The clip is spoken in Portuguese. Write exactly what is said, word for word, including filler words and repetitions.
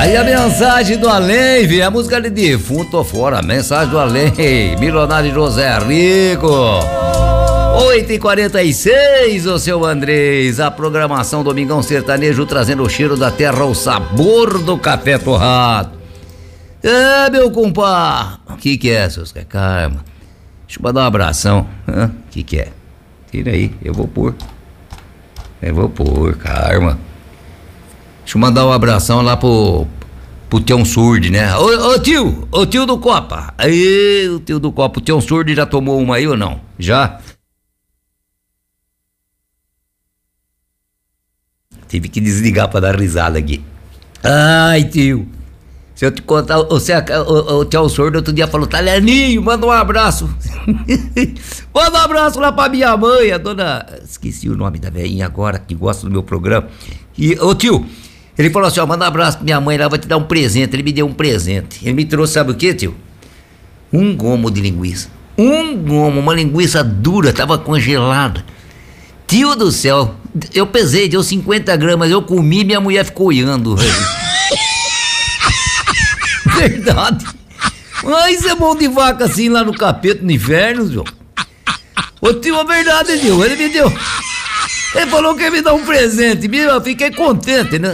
Aí a mensagem do além, viu? A música de defunto fora, a mensagem do além, milionário José Rico. oito e quarenta e seis, ô seu Andrés, a programação Domingão Sertanejo trazendo o cheiro da terra, o sabor do café torrado. É, meu compadre, o que que é, seus calma? Deixa eu mandar um abração, o que que é? Tira aí, eu vou pôr. Eu vou pôr, calma. Deixa eu mandar um abração lá pro, pro Tião Surdo, né? Ô, ô tio, ô tio do Copa. Aí, o tio do Copa, o Tião Surdo já tomou uma aí ou não? Já? Tive que desligar pra dar risada aqui. Ai, tio. Se eu te contar, você, o, o Tião Surdo outro dia falou, Talhaninho, manda um abraço. Manda um abraço lá pra minha mãe, a dona... Esqueci o nome da velhinha agora, que gosta do meu programa. E, ô tio, ele falou assim, ó, manda um abraço pra minha mãe, ela vai te dar um presente. Ele me deu um presente. Ele me trouxe, sabe o que, tio? Um gomo de linguiça. Um gomo, uma linguiça dura, tava congelada. Tio do céu, eu pesei, deu cinquenta gramas, eu comi, minha mulher ficou olhando. Verdade. Mas isso é bom de vaca assim lá no capeta, no inferno, João. Ô tio, a verdade, tio, ele me deu. Ele falou que ia me dar um presente, eu fiquei contente, né?